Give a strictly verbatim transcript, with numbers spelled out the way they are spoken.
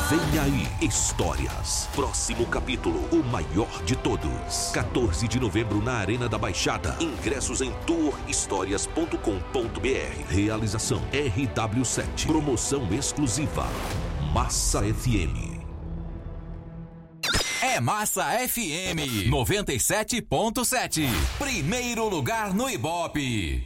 Vem aí, Histórias. Próximo capítulo, o maior de todos. quatorze de novembro na Arena da Baixada. Ingressos em tour histórias ponto com ponto br. Realização R W sete. Promoção exclusiva Massa F M. É Massa F M noventa e sete ponto sete. Primeiro lugar no Ibope.